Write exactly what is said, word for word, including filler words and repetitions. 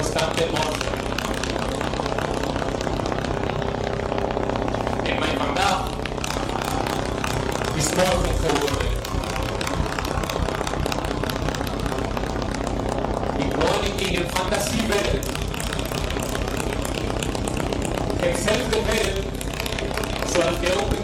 costante morte. En mijn vandaag is morgen geworden. Ik woon in een fantasiewereld. Hetzelfde wereld zoals je ook